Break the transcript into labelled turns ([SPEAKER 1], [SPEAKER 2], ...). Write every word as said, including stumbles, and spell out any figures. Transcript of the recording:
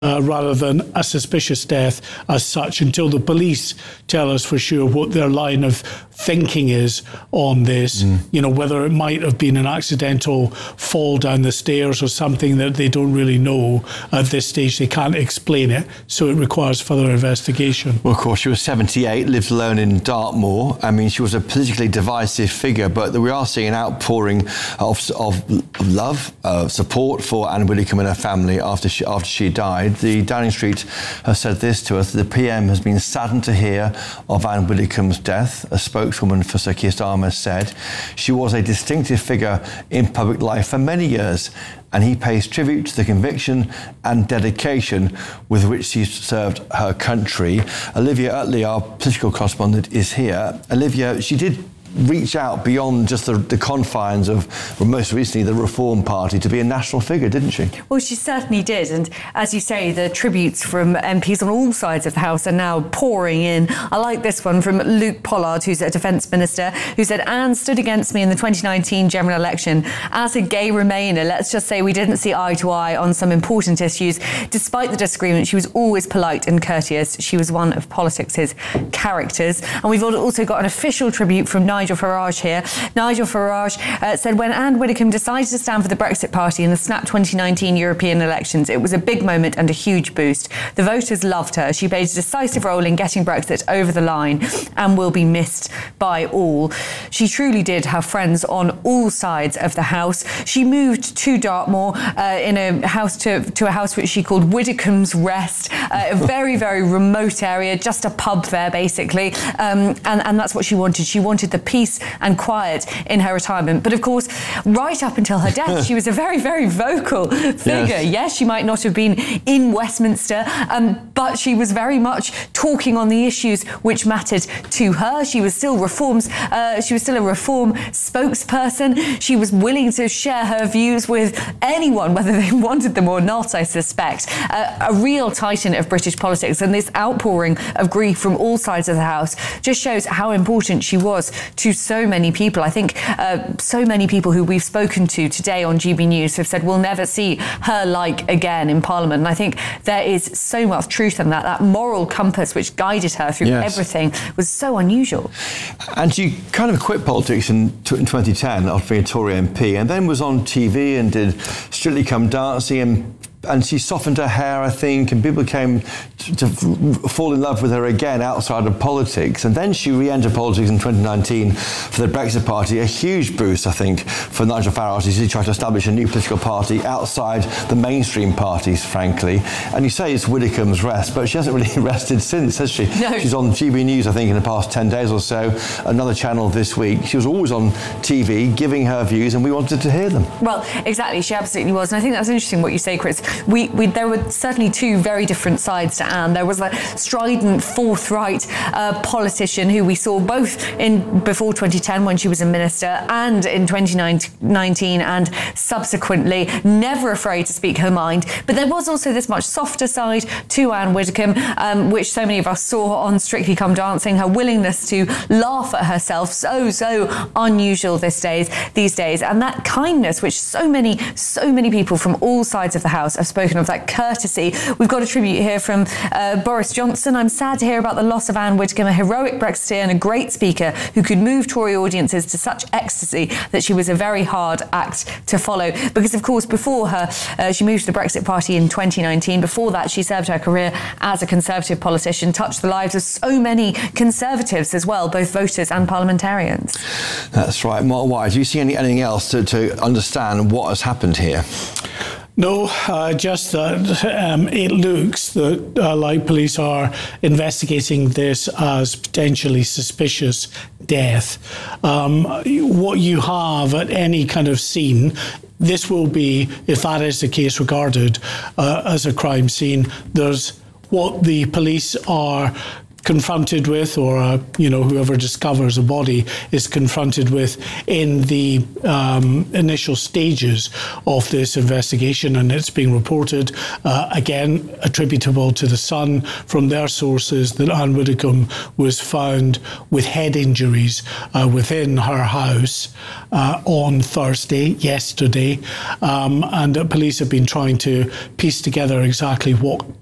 [SPEAKER 1] Uh, rather than a suspicious death as such, until the police tell us for sure what their line of thinking is on this. Mm. You know, whether it might have been an accidental fall down the stairs or something that they don't really know at this stage. They can't explain it, so it requires further investigation.
[SPEAKER 2] Well, of course, she was seventy-eight, lived alone in Dartmoor. I mean, she was a politically divisive figure, but we are seeing an outpouring of, of, of love, uh, support for Anne Widdecombe and her family after she, after she died. The Downing Street has said this to us: the P M has been saddened to hear of Anne Widdecombe's death. A spokeswoman for Sir Keir Starmer said she was a distinctive figure in public life for many years, and he pays tribute to the conviction and dedication with which she served her country. Olivia Utley, our political correspondent, is here. Olivia, she did reach out beyond just the, the confines of, well, most recently, the Reform Party to be a national figure, didn't she?
[SPEAKER 3] Well, she certainly did. And as you say, the tributes from M Ps on all sides of the House are now pouring in. I like this one from Luke Pollard, who's a Defence Minister, who said, Anne stood against me in the twenty nineteen general election. As a gay Remainer, let's just say we didn't see eye to eye on some important issues. Despite the disagreement, she was always polite and courteous. She was one of politics' characters. And we've also got an official tribute from Nigel Nigel Farage here. Nigel Farage uh, said, when Anne Widdecombe decided to stand for the Brexit Party in the snap twenty nineteen European elections, it was a big moment and a huge boost. The voters loved her. She played a decisive role in getting Brexit over the line and will be missed by all. She truly did have friends on all sides of the House. She moved to Dartmoor uh, in a house to, to a house which she called Widdecombe's Rest, uh, a very, very remote area, just a pub there, basically. Um, and, and that's what she wanted. She wanted the peace and quiet in her retirement. But of course, right up until her death, she was a very, very vocal figure. Yes, yes, she might not have been in Westminster, um, but she was very much talking on the issues which mattered to her. She was still reforms. Uh, she was still a reform spokesperson. She was willing to share her views with anyone, whether they wanted them or not, I suspect. Uh, a real titan of British politics, and this outpouring of grief from all sides of the House just shows how important she was to so many people. I think uh, so many people who we've spoken to today on G B News have said we'll never see her like again in Parliament. And I think there is so much truth in that. That moral compass which guided her through yes. everything was so unusual.
[SPEAKER 2] And she kind of quit politics in, in twenty ten after being a Tory M P, and then was on T V and did Strictly Come Dancing, and And she softened her hair, I think, and people came to, to fall in love with her again outside of politics. And then she re-entered politics in twenty nineteen for the Brexit Party, a huge boost, I think, for Nigel Farage as he tried to establish a new political party outside the mainstream parties, frankly. And you say it's Widdecombe's Rest, but she hasn't really rested since, has she?
[SPEAKER 3] No.
[SPEAKER 2] She's on G B News, I think, in the past ten days or so, another channel this week. She was always on T V giving her views, and we wanted to hear them.
[SPEAKER 3] Well, exactly, she absolutely was. And I think that's interesting what you say, Chris. We, we, there were certainly two very different sides to Anne. There was a strident, forthright uh, politician who we saw both in before twenty ten when she was a minister and in twenty nineteen and subsequently, never afraid to speak her mind. But there was also this much softer side to Anne Widdecombe, um, which so many of us saw on Strictly Come Dancing, her willingness to laugh at herself, so, so unusual these days, these days. And that kindness, which so many, so many people from all sides of the House have spoken of, that courtesy. We've got a tribute here from uh, Boris Johnson. I'm sad to hear about the loss of Anne Widdecombe, a heroic Brexiteer and a great speaker who could move Tory audiences to such ecstasy that she was a very hard act to follow. Because, of course, before her, uh, she moved to the Brexit Party in twenty nineteen. Before that, she served her career as a Conservative politician, touched the lives of so many Conservatives as well, both voters and parliamentarians.
[SPEAKER 2] That's right. Mark White, do you see any, anything else to, to understand what has happened here?
[SPEAKER 1] No, uh, just that um, it looks that, uh, like police are investigating this as potentially suspicious death. Um, what you have at any kind of scene, this will be, if that is the case, regarded uh, as a crime scene. There's what the police are confronted with, or uh, you know, whoever discovers a body is confronted with in the um, initial stages of this investigation. And it's being reported, uh, again, attributable to the Sun from their sources, that Anne Widdecombe was found with head injuries uh, within her house uh, on Thursday, yesterday, um, and uh, police have been trying to piece together exactly what